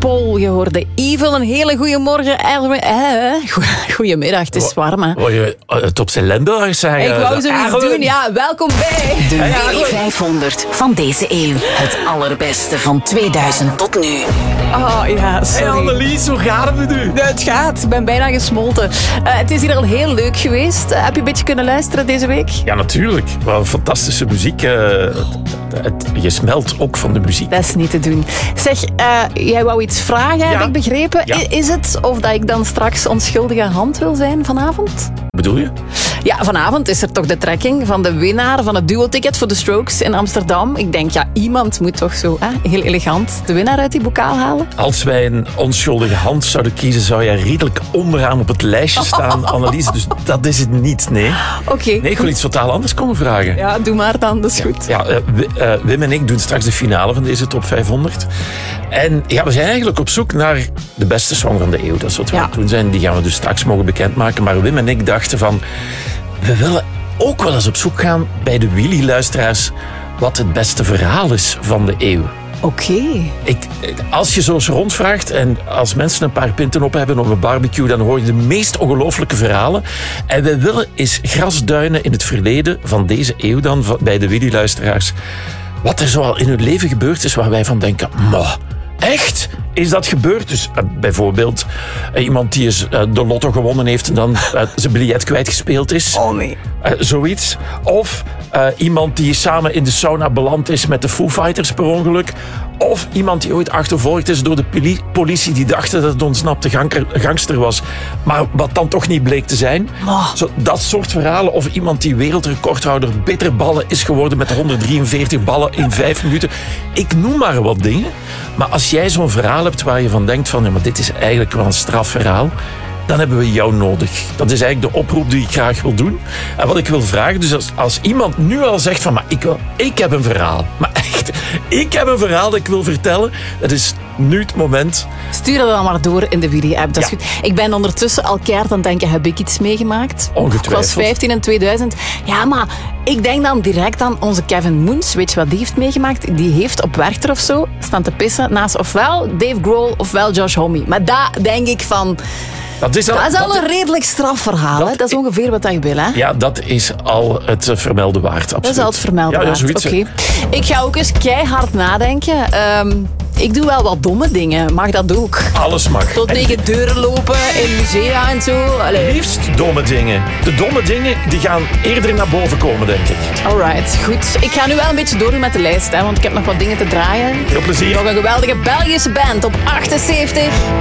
Paul. Je hoorde Evil. Een hele goede morgen. Goedemiddag, het is warm, hè? Wil je het op zijn lender zeggen? Ik wou zoiets doen, ja. Welkom bij De Willy 500 van deze eeuw. Het allerbeste van 2000 tot nu. Oh ja, sorry. Hey Annelies, hoe gaat het met u? Het gaat, ik ben bijna gesmolten. Het is hier al heel leuk geweest. Heb je een beetje kunnen luisteren deze week? Ja, natuurlijk. Wel fantastische muziek. Je smelt ook van de muziek. Dat is niet te doen. Zeg, jij wou iets vragen, heb ik begrepen. Ja. Is het of dat ik dan straks onschuldige hand wil zijn vanavond? Bedoel je? Ja, vanavond is er toch de trekking van de winnaar van het duo-ticket voor de Strokes in Amsterdam. Ik denk, ja, iemand moet toch zo heel elegant de winnaar uit die bokaal halen. Als wij een onschuldige hand zouden kiezen, zou jij redelijk onderaan op het lijstje staan, Annelies. Dus dat is het niet, nee. Oké. Nee, ik wil iets totaal anders komen vragen. Ja, doe maar dan, dat is goed. Ja, Wim en ik doen straks de finale van deze top 500. En ja, we zijn eigenlijk op zoek naar de beste song van de eeuw. Dat is wat we aan het doen zijn. Die gaan we dus straks mogen bekendmaken. Maar Wim en ik dachten van, we willen ook wel eens op zoek gaan bij de Willy-luisteraars wat het beste verhaal is van de eeuw. Oké. Als je zo eens rondvraagt en als mensen een paar pinten op hebben op een barbecue, dan hoor je de meest ongelooflijke verhalen. En wij willen eens grasduinen in het verleden van deze eeuw dan, bij de Willy-luisteraars. Wat er zoal in hun leven gebeurd is waar wij van denken, maar echt? Is dat gebeurd? Dus bijvoorbeeld iemand die eens de lotto gewonnen heeft en dan zijn biljet kwijtgespeeld is. Oh nee. Zoiets. Of iemand die samen in de sauna beland is met de Foo Fighters per ongeluk. Of iemand die ooit achtervolgd is door de politie die dachten dat het een ontsnapte gangster was. Maar wat dan toch niet bleek te zijn. Zo, dat soort verhalen. Of iemand die wereldrecordhouder bitterballen is geworden met 143 ballen in 5 minuten. Ik noem maar wat dingen. Maar als jij zo'n verhaal hebt waar je van denkt van, ja, maar dit is eigenlijk wel een strafverhaal, dan hebben we jou nodig. Dat is eigenlijk de oproep die ik graag wil doen. En wat ik wil vragen, dus als iemand nu al zegt van, maar ik heb een verhaal. Maar echt, ik heb een verhaal dat ik wil vertellen. Dat is nu het moment. Stuur dat dan maar door in de Willy-app. Dat is goed. Ik ben ondertussen al keihard aan het denken, heb ik iets meegemaakt? Ongetwijfeld. Ik was 15 in 2000. Ja, maar ik denk dan direct aan onze Kevin Moons. Weet je wat die heeft meegemaakt? Die heeft op Werchter of zo staan te pissen naast ofwel Dave Grohl ofwel Josh Homme. Maar daar denk ik van, dat is al een redelijk strafverhaal. Dat is ongeveer wat je wil, hè? Ja, dat is al het vermelden waard, absoluut. Dat is al het vermelden waard. Oké. Ik ga ook eens keihard nadenken. Ik doe wel wat domme dingen. Mag dat ook? Alles mag. Tot tegen deuren lopen in musea en zo. Liefst domme dingen. De domme dingen die gaan eerder naar boven komen, denk ik. Alright, goed. Ik ga nu wel een beetje doordoen met de lijst, hè, want ik heb nog wat dingen te draaien. Veel plezier. Nog een geweldige Belgische band op 78.